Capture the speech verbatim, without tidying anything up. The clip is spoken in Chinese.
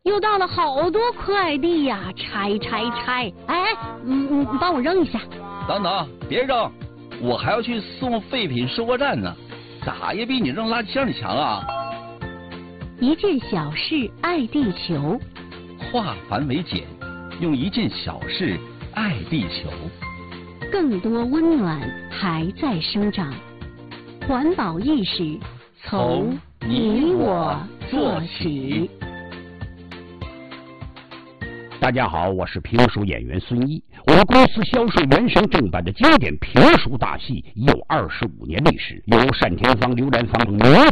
又到了好多快递呀，拆拆拆！哎，嗯嗯，帮我扔一下。 等等，别扔，我还要去送废品收货站呢，咋也比你扔垃圾箱里强啊！ 一件小事爱地球， 化繁为简，用一件小事爱地球。 更多温暖还在生长，环保意识从你我做起。 大家好，我是评书演员孙一。我们公司销售原声正版的经典评书大戏有二十五年历史，由单田芳、刘兰芳、